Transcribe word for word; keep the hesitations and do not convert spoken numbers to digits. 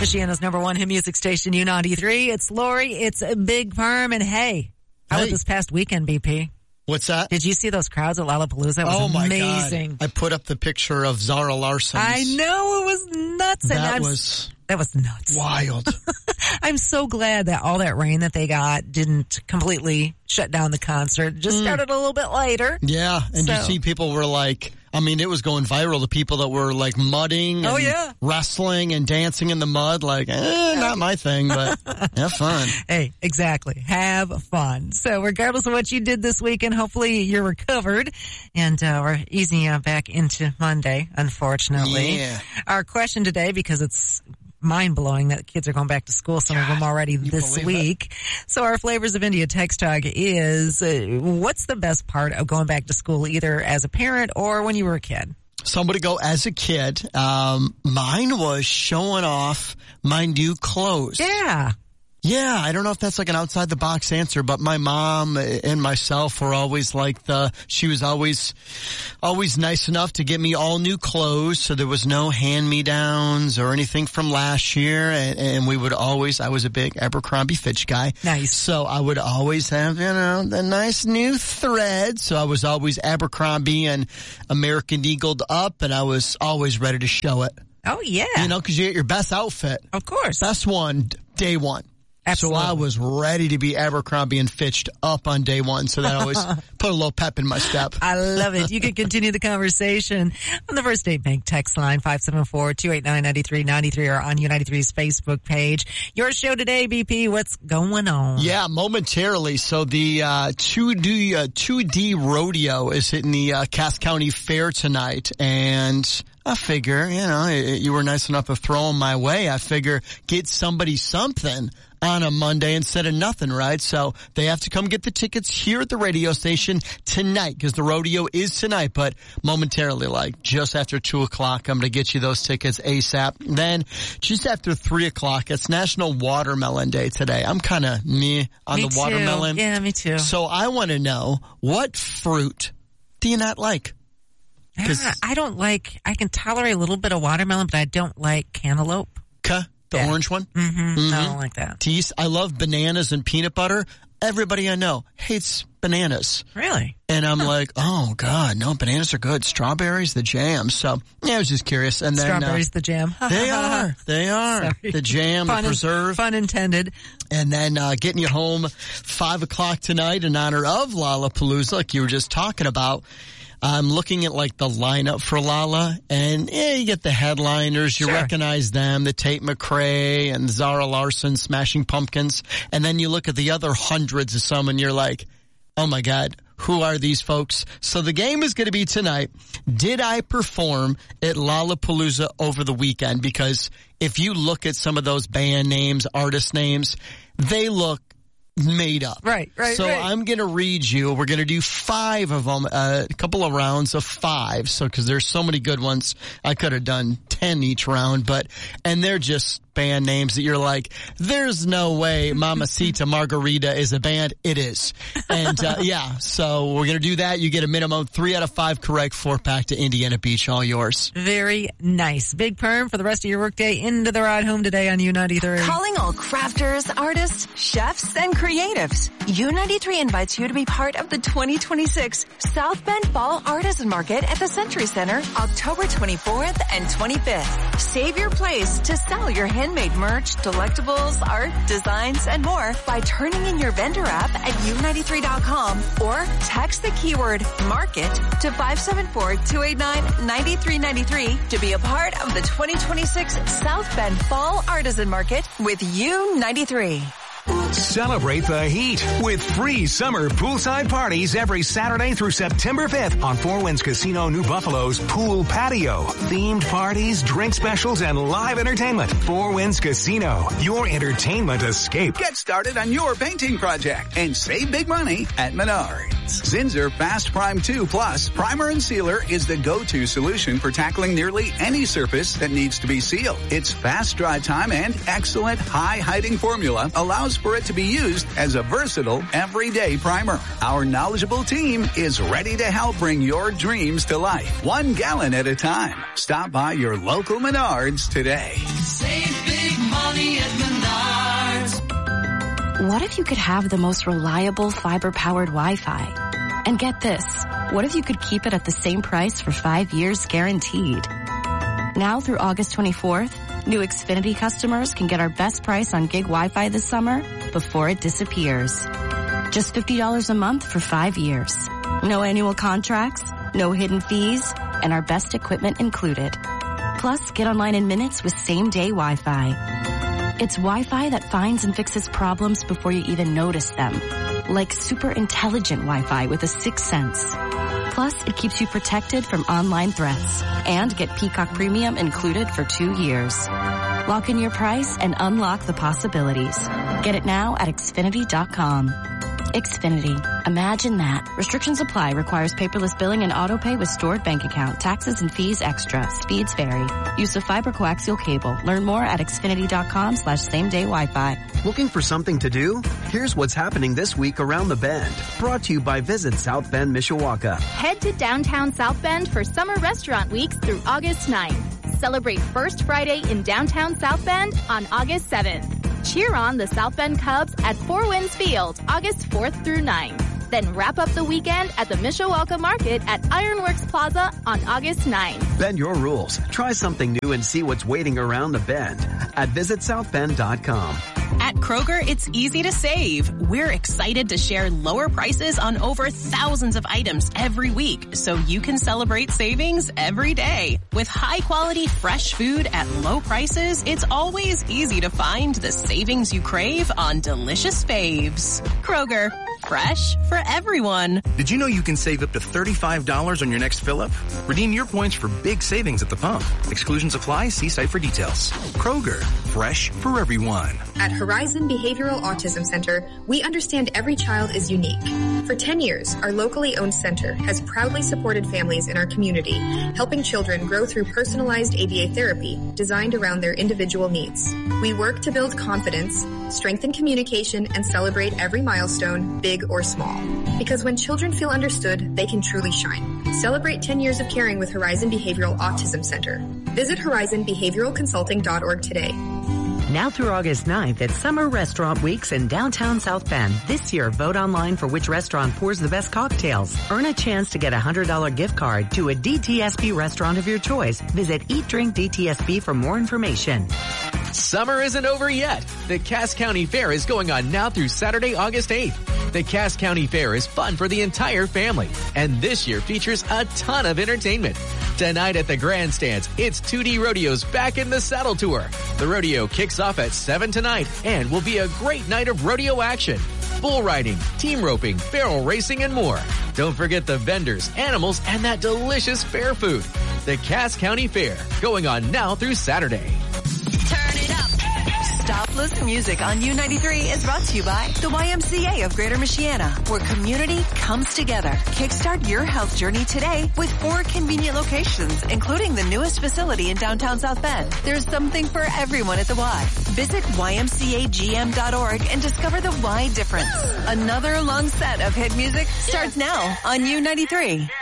Michiana's number one hit music station, U ninety-three. It's Lori. It's Big Perm. And hey, how hey. was this past weekend, B P? What's that? Did you see those crowds at Lollapalooza? It was oh my amazing. God. I put up the picture of Zara Larsson. I know, it was nuts. That and I'm, was... That was nuts. Wild. I'm so glad that all that rain that they got didn't completely shut down the concert. Just mm. started a little bit later. Yeah, and so. you see people were like, I mean, it was going viral. The people that were like mudding and oh, yeah. wrestling and dancing in the mud, like, eh, not my thing, but have fun. Hey, exactly. Have fun. So regardless of what you did this weekend, hopefully you're recovered. And uh, we're easing you back into Monday, unfortunately. Yeah. Our question today, because it's mind-blowing that kids are going back to school, some God, of them already this week. It? So our Flavors of India text tag is, uh, what's the best part of going back to school, either as a parent or when you were a kid? Somebody go as a kid. Um, mine was showing off my new clothes. Yeah. Yeah, I don't know if that's like an outside the box answer, but my mom and myself were always like the, she was always, always nice enough to get me all new clothes. So there was no hand-me-downs or anything from last year. And, and we would always, I was a big Abercrombie Fitch guy. Nice. So I would always have, you know, the nice new thread. So I was always Abercrombie and American Eagled up, and I was always ready to show it. Oh, yeah. You know, cause you get your best outfit. Of course. Best one, day one. Absolutely. So I was ready to be Abercrombie and Fitched up on day one. So that always put a little pep in my step. I love it. You can continue the conversation on the First State Bank text line, five seven four, two eight nine, nine three nine three, or on U ninety-three's Facebook page. Your show today, B P, what's going on? Yeah, momentarily. So the uh, two D uh, two D Rodeo is hitting the uh, Cass County Fair tonight. And I figure, you know, you were nice enough to throw them my way. I figure get somebody something on a Monday instead of nothing, right? So they have to come get the tickets here at the radio station tonight, because the rodeo is tonight, but momentarily, like just after two o'clock, I'm going to get you those tickets ASAP. Then just after three o'clock, it's National Watermelon Day today. I'm kind of meh on me the too. watermelon. Yeah, me too. So I want to know, what fruit do you not like? Yeah, I don't like, I can tolerate a little bit of watermelon, but I don't like cantaloupe. Okay. The yeah. orange one? Mm-hmm. Mm-hmm. I don't like that. Tease. I love bananas and peanut butter. Everybody I know hates bananas. Really? And I'm huh. like, oh, God, no, bananas are good. Strawberries, the jam. So, yeah, I was just curious. And then Strawberries, uh, the jam. They are. They are. Sorry. The jam, fun the preserve. In, fun intended. And then uh, getting you home five o'clock tonight in honor of Lollapalooza, like you were just talking about. I'm looking at like the lineup for Lolla, and yeah, you get the headliners, you sure. recognize them, the Tate McRae and Zara Larsson, Smashing Pumpkins, and then you look at the other hundreds of some and you're like, oh my God, who are these folks? So the game is going to be tonight. Did I perform at Lollapalooza over the weekend? Because if you look at some of those band names, artist names, they look made up. Right, right, So right. I'm going to read you. We're going to do five of them, uh, a couple of rounds of five. So, cause there's so many good ones. I could have done ten each round, but, and they're just band names that you're like, there's no way Mamacita Margarita is a band. It is. And, uh, yeah, so we're going to do that. You get a minimum three out of five correct, four pack to Indiana Beach, all yours. Very nice. Big Perm for the rest of your workday into the ride home today on U ninety-three. Calling all crafters, artists, chefs, and creatives. U ninety-three invites you to be part of the twenty twenty-six South Bend Fall Artisan Market at the Century Center, October twenty-fourth and twenty-fifth. Save your place to sell your handmade merch, delectables, art, designs, and more by turning in your vendor app at U ninety-three dot com or text the keyword market to five seven four, two eight nine, nine three nine three to be a part of the twenty twenty-six South Bend Fall Artisan Market with U ninety-three. Celebrate the heat with free summer poolside parties every Saturday through September fifth on Four Winds Casino New Buffalo's Pool Patio. Themed parties, drink specials, and live entertainment. Four Winds Casino, your entertainment escape. Get started on your painting project and save big money at Menards. Zinsser Fast Prime two Plus Primer and Sealer is the go-to solution for tackling nearly any surface that needs to be sealed. Its fast dry time and excellent high-hiding formula allows for it to be used as a versatile everyday primer. Our knowledgeable team is ready to help bring your dreams to life, one gallon at a time. Stop by your local Menards today. Save big money. money at Menards. What if you could have the most reliable fiber-powered Wi-Fi? And get this, what if you could keep it at the same price for five years guaranteed? Now through August twenty-fourth, new Xfinity customers can get our best price on gig Wi-Fi this summer before it disappears. Just fifty dollars a month for five years. No annual contracts, no hidden fees, and our best equipment included. Plus, get online in minutes with same-day Wi-Fi. It's Wi-Fi that finds and fixes problems before you even notice them. Like super intelligent Wi-Fi with a sixth sense. Plus, it keeps you protected from online threats. And get Peacock Premium included for two years. Lock in your price and unlock the possibilities. Get it now at Xfinity dot com. Xfinity. Imagine that. Restrictions apply. Requires paperless billing and auto pay with stored bank account. Taxes and fees extra. Speeds vary. Use of fiber coaxial cable. Learn more at Xfinity dot com slash same day Wi-Fi. Looking for something to do? Here's what's happening this week around the Bend. Brought to you by Visit South Bend, Mishawaka. Head to downtown South Bend for Summer Restaurant Weeks through August ninth. Celebrate First Friday in downtown South Bend on August seventh. Cheer on the South Bend Cubs at Four Winds Field, August fourth through ninth. Then wrap up the weekend at the Mishawaka Market at Ironworks Plaza on August ninth. Bend your rules. Try something new and see what's waiting around the Bend at visit south bend dot com. At Kroger, it's easy to save. We're excited to share lower prices on over thousands of items every week, so you can celebrate savings every day. With high-quality, fresh food at low prices, it's always easy to find the savings you crave on delicious faves. Kroger, fresh for everyone. Did you know you can save up to thirty-five dollars on your next fill-up? Redeem your points for big savings at the pump. Exclusions apply. See site for details. Kroger, fresh for everyone. At Horizon Behavioral Autism Center, we understand every child is unique. For ten years, our locally owned center has proudly supported families in our community, helping children grow through personalized A B A therapy designed around their individual needs. We work to build confidence, strengthen communication, and celebrate every milestone, big or small. Because when children feel understood, they can truly shine. Celebrate ten years of caring with Horizon Behavioral Autism Center. Visit horizon behavioral consulting dot org today. Now through August ninth at Summer Restaurant Weeks in downtown South Bend. This year, vote online for which restaurant pours the best cocktails. Earn a chance to get a one hundred dollars gift card to a D T S B restaurant of your choice. Visit Eat Drink D T S B for more information. Summer isn't over yet. The Cass County Fair is going on now through Saturday, August eighth. The Cass County Fair is fun for the entire family, and this year features a ton of entertainment. Tonight at the grandstands, it's two D Rodeo's Back in the Saddle Tour. The rodeo kicks off at seven tonight and will be a great night of rodeo action. Bull riding, team roping, barrel racing, and more. Don't forget the vendors, animals, and that delicious fair food. The Cass County Fair, going on now through Saturday. Turn it up. Stop Music on U ninety-three is brought to you by the Y M C A of Greater Michiana, where community comes together. Kickstart your health journey today with four convenient locations, including the newest facility in downtown South Bend. There's something for everyone at the Y. Visit Y M C A G M dot org and discover the Y difference. Another long set of hit music starts now on U ninety-three.